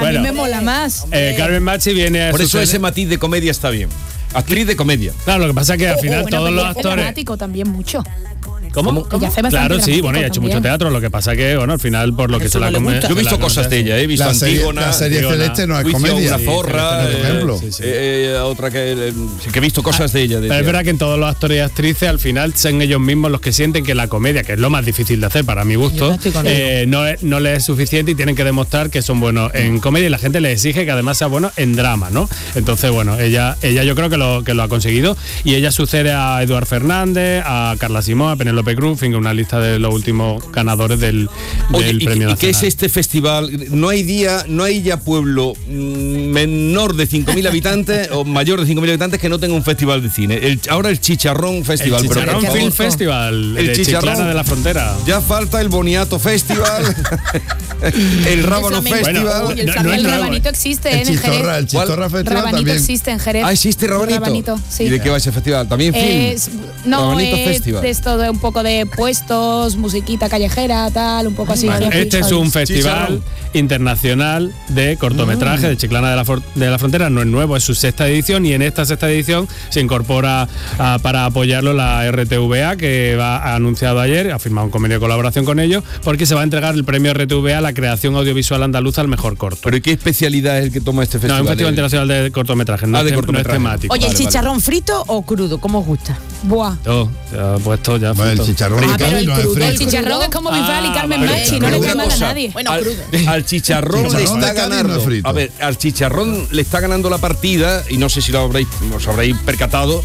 A mí me mola más. Carmen Machi viene a Por eso ese matiz de comedia está bien. Actriz de comedia. Claro, lo que pasa es que al final todos los actores... dramático también mucho. ¿Cómo? Ella hace bastante Claro, sí, bueno, ella ha hecho también. mucho teatro, lo que pasa que, bueno, al final por lo que se la come... Yo he visto cosas de ella, he visto Antígona, la serie Celeste no es Juicio a comedia. una zorra, por ejemplo. otra que he visto cosas de ella. Pero es verdad que en todos los actores y actrices al final son ellos mismos los que sienten que la comedia, que es lo más difícil de hacer para mi gusto, no les es suficiente y tienen que demostrar que son buenos en comedia y la gente les exige que además sea bueno en drama, ¿no? Entonces, bueno, ella yo creo que lo ha conseguido y ella sucede a Eduard Fernández, a Carla Simón, a Penélope Cruz, en fin, una lista de los últimos ganadores del Premio Nacional. ¿Y qué es este festival? No hay ya pueblo menor de 5.000 habitantes o mayor de 5.000 habitantes que no tenga un festival de cine. Ahora el Chicharrón Festival. El Chicharrón Film Festival, el Chiclana de la Frontera. Ya falta el Boniato Festival, el Rábano Festival. Bueno, el Rabanito existe en Jerez. El Chistorra Festival Rabanito también. existe en Jerez. Ah, ¿existe Rabanito? Sí. ¿Y de qué va ese festival? ¿También film? No, Rabanito es Festival. de esto de un poco de puestos, musiquita callejera, tal, un poco así. Bueno, este es un festival internacional de cortometraje de Chiclana de la Frontera, no es nuevo, es su 6ª edición y en esta 6ª edición se incorpora para apoyarlo la RTVA, que ha anunciado ayer, ha firmado un convenio de colaboración con ellos, porque se va a entregar el premio RTVA a la creación audiovisual andaluza al mejor corto. ¿Pero qué especialidad es el que toma este festival? No, es un festival internacional de cortometrajes, no es temático. Oye, ¿el chicharrón frito o crudo? ¿Cómo os gusta? Buah. Puesto ya. Bueno, el chicharrón pero no es frito. el chicharrón es como Bisbal y Carmen Machi, no le cae mal a nadie. Bueno, crudo. Al chicharrón le está ganando. A ver, al chicharrón le está ganando la partida y no sé si os habréis percatado.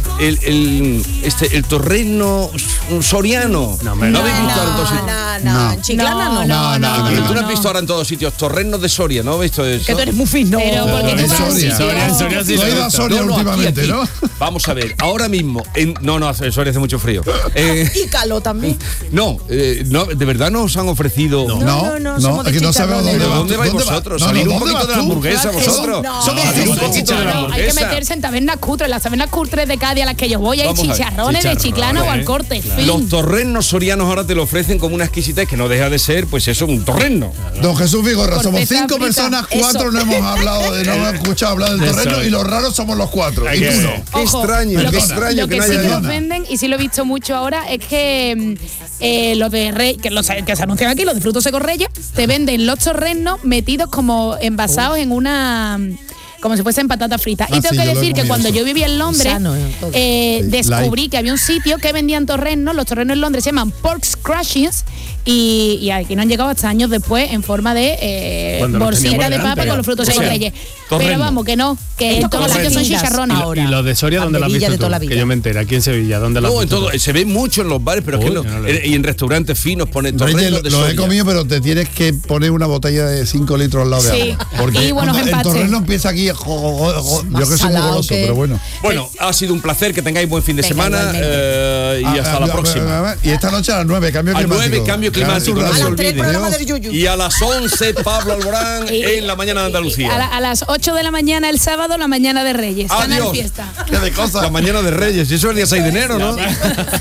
El torreno soriano. No, ¿No habéis visto ahora en todos sitios? No, Chiclana no. Pero tú no has visto ahora en todos sitios torrenos de Soria, ¿no has visto eso? Que tú eres muy fino. Pero porque tú En vas a un Soria. sitio- sí. No he ido a Soria No, últimamente, aquí. ¿no? Vamos a ver, ahora mismo en Soria hace mucho frío. Y calor también. No, de verdad no os han ofrecido. No, somos de es que no sabemos chicharrones. dónde vas. ¿Dónde vais ¿Dónde vosotros? vas? Salir un ¿dónde poquito vas de la tú? hamburguesa vosotros. Salir un poquito de la Hay que hamburguesa. meterse en tabernas cutres, las tabernas cutres de Cádiz a las que yo voy, hay Vamos a ver. chicharrones de Chiclana o al corte, fin. Los torrenos sorianos ahora te lo ofrecen como una exquisitez que no deja de ser, pues eso, un torreno. Don Jesús Vigorra, somos Corteza 5 frita. personas, 4 no hemos escuchado hablar del terreno y los raros somos los 4. Hay Y que tú ver. no. Qué extraño, lo qué que, extraño lo que que no sí haya que nos nada. venden, y sí lo he visto mucho ahora, es que los de Rey, que se anuncian aquí, los de Frutos Secos Reyes, te venden los torrenos metidos como envasados en una... como si fuesen patatas fritas. Y tengo sí, que yo lo he decir que comido cuando eso. yo vivía en Londres, Sano, todo. descubrí que había un sitio que vendían torrenos. Los torrenos en Londres se llaman pork scratchings y aquí no han llegado hasta años después en forma de Cuando los bolsita teníamos de delante. papa con los frutos O secos sea, Reyes. torreno. Pero vamos, que no, que en todos los sitios son chicharrones. Ahora. ¿Y los de Soria dónde los has Banderilla visto de toda la tú? vida. Que yo me enteré, aquí en Sevilla, ¿dónde los has No, en visto todo, tú? se ve mucho en los bares, pero es Uy, que yo no lo he y en restaurantes finos ponen Reyes, torrenos de los he Soria. comido, pero te tienes que poner una botella de 5 litros al lado de Sí. agua. Porque Y buenos el empates. torreno empieza aquí, yo que soy muy salado goloso, que- pero bueno. Bueno, ha sido un placer, que tengáis buen fin de Venga, semana y hasta la próxima. Y esta noche a las 9, cambio A climático. 9, cambio climático, no A se las 3, olvide. programa del Yuyu. Y a las 11, Pablo Alborán en la mañana de Andalucía. A las 8 de la mañana el sábado, la mañana de Reyes. Canal Adiós. Fiesta. Qué de cosas. La mañana de Reyes, y eso es el día 6 de enero, ¿no?